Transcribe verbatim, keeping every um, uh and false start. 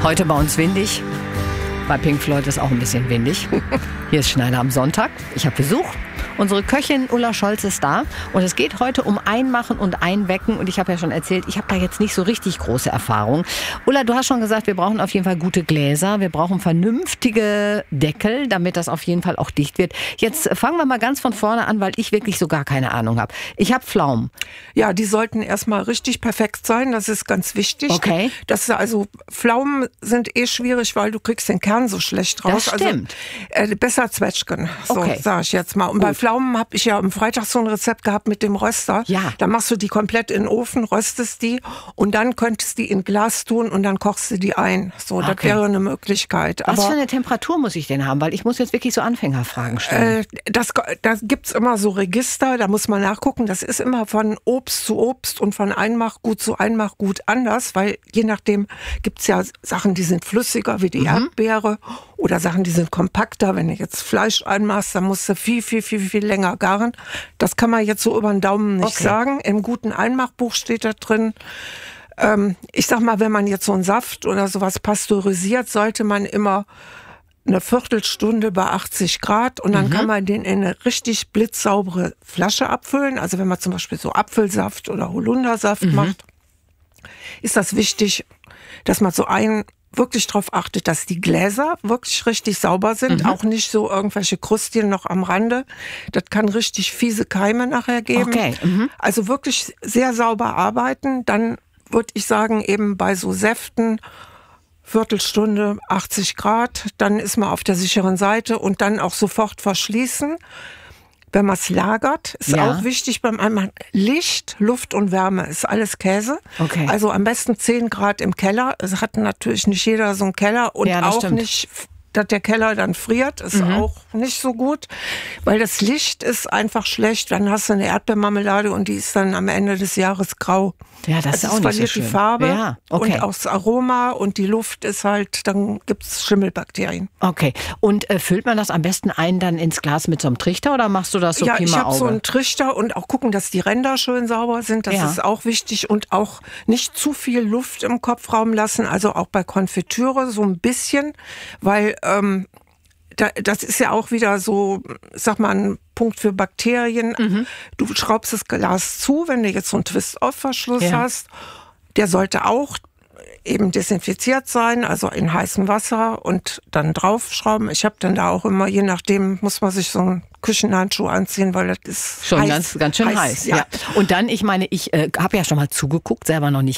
Heute bei uns windig. Bei Pink Floyd ist auch ein bisschen windig. Hier ist Schneider am Sonntag. Ich habe Besuch. Unsere Köchin Ulla Scholz ist da und es geht heute um Einmachen und Einwecken und ich habe ja schon erzählt, ich habe da jetzt nicht so richtig große Erfahrung. Ulla, du hast schon gesagt, wir brauchen auf jeden Fall gute Gläser, wir brauchen vernünftige Deckel, damit das auf jeden Fall auch dicht wird. Jetzt fangen wir mal ganz von vorne an, weil ich wirklich so gar keine Ahnung habe. Ich habe Pflaumen. Ja, die sollten erstmal richtig perfekt sein, das ist ganz wichtig. Okay. Das, also Pflaumen sind eh schwierig, weil du kriegst den Kern so schlecht raus. Das stimmt. Also, äh, besser Zwetschgen, so okay. sage ich jetzt mal. Und bei Pflaumen habe ich ja am Freitag so ein Rezept gehabt mit dem Röster. Ja. Da machst du die komplett in den Ofen, röstest die und dann könntest du die in Glas tun und dann kochst du die ein. So, okay. Das wäre eine Möglichkeit. Was Aber, für eine Temperatur muss ich denn haben? Weil ich muss jetzt wirklich so Anfängerfragen stellen. Äh, das, da gibt's immer so Register, da muss man nachgucken. Das ist immer von Obst zu Obst und von Einmachgut zu Einmachgut anders, weil je nachdem gibt's ja Sachen, die sind flüssiger, wie die mhm. Erdbeere, oder Sachen, die sind kompakter. Wenn du jetzt Fleisch einmachst, dann musst du viel, viel, viel, viel länger garen. Das kann man jetzt so über den Daumen nicht okay. sagen. Im guten Einmachbuch steht da drin. Ähm, ich sag mal, wenn man jetzt so einen Saft oder sowas pasteurisiert, sollte man immer eine Viertelstunde bei achtzig Grad und dann mhm. kann man den in eine richtig blitzsaubere Flasche abfüllen. Also wenn man zum Beispiel so Apfelsaft oder Holundersaft mhm. macht, ist das wichtig, dass man so ein wirklich darauf achtet, dass die Gläser wirklich richtig sauber sind, mhm. auch nicht so irgendwelche Krustchen noch am Rande. Das kann richtig fiese Keime nachher geben. Okay. Mhm. Also wirklich sehr sauber arbeiten. Dann würde ich sagen, eben bei so Säften, Viertelstunde, achtzig Grad, dann ist man auf der sicheren Seite und dann auch sofort verschließen. Wenn man es lagert, ist ja. auch wichtig beim Einmachen. Licht, Luft und Wärme ist alles Käse. Okay. Also am besten zehn Grad im Keller. Es hat natürlich nicht jeder so einen Keller und ja, auch stimmt. nicht, dass der Keller dann friert, ist mhm. auch nicht so gut, weil das Licht ist einfach schlecht. Dann hast du eine Erdbeermarmelade und die ist dann am Ende des Jahres grau. Ja, das also ist auch nicht so schön. Es verliert die Farbe ja, okay. und auch das Aroma und die Luft ist halt, dann gibt's Schimmelbakterien. Okay, und äh, füllt man das am besten ein dann ins Glas mit so einem Trichter oder machst du das so ja, Pi mal ich habe Auge? so einen Trichter und auch gucken, dass die Ränder schön sauber sind, das ja. ist auch wichtig und auch nicht zu viel Luft im Kopfraum lassen, also auch bei Konfitüre so ein bisschen, weil ähm, das ist ja auch wieder so, sag mal, ein Punkt für Bakterien. Mhm. Du schraubst das Glas zu, wenn du jetzt so einen Twist-Off-Verschluss ja. hast. Der sollte auch eben desinfiziert sein, also in heißem Wasser und dann draufschrauben. Ich habe dann da auch immer, je nachdem, muss man sich so einen Küchenhandschuh anziehen, weil das ist schon heiß, ganz, ganz schön heiß. heiß ja. Ja. Und dann, ich meine, ich äh, habe ja schon mal zugeguckt, selber noch nicht